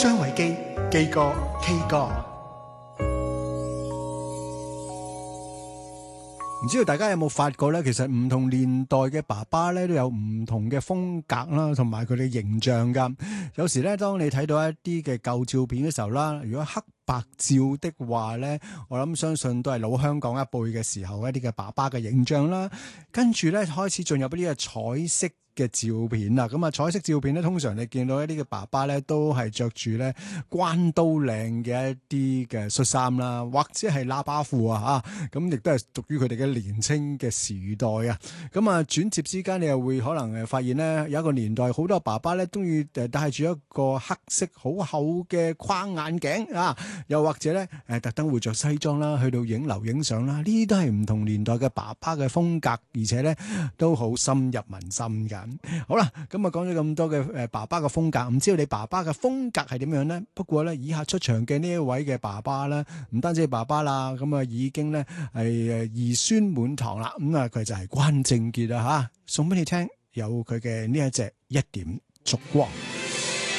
張偉基基哥 K 哥。唔知道大家有冇發覺咧？其實唔同年代嘅爸爸咧都有唔同嘅風格啦，同埋佢哋形象噶。有時咧，當你睇到一啲嘅舊照片嘅時候啦，如果黑白照的話咧，我諗相信都係老香港一輩嘅時候一啲嘅爸爸嘅形象啦。跟住咧開始進入一啲嘅彩色嘅照片啦，咁啊彩色照片咧，通常你見到一啲嘅爸爸咧，都係着住咧關刀領嘅一啲嘅恤衫啦，或者係喇叭褲啊，咁亦都係屬於佢哋嘅年青嘅時代啊。咁啊轉接之間，你又會可能發現咧，有一個年代好多爸爸咧，中意戴住一個黑色好厚嘅框眼鏡啊，又或者咧特登會着西裝啦，去到影樓影相啦，呢啲都係唔同年代嘅爸爸嘅風格，而且咧都好深入民心㗎。好啦，咁啊講咗咁多嘅爸爸嘅風格，唔知道你爸爸嘅風格係點樣呢？不過咧，以下出場嘅呢一位嘅爸爸咧，唔單止係爸爸啦，咁啊已經咧係兒孫滿堂啦。咁啊佢就係關正傑啊吓，送俾你聽，有佢嘅呢一隻一點燭光。